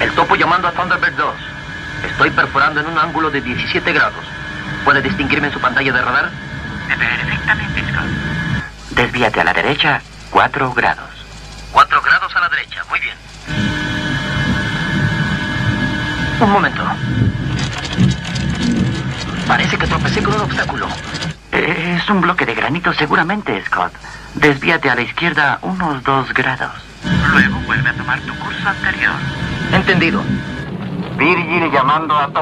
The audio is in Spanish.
El topo llamando a Thunderbird 2. Estoy perforando en un ángulo de 17 grados. ¿Puede distinguirme en su pantalla de radar? Perfectamente, Scott. Desvíate a la derecha 4 grados. 4 grados a la derecha, muy bien. Un momento. Parece que tropecé con un obstáculo. Es un bloque de granito seguramente, Scott. Desvíate a la izquierda unos 2 grados. Luego vuelve a tomar tu curso anterior. Entendido. Virgil llamando a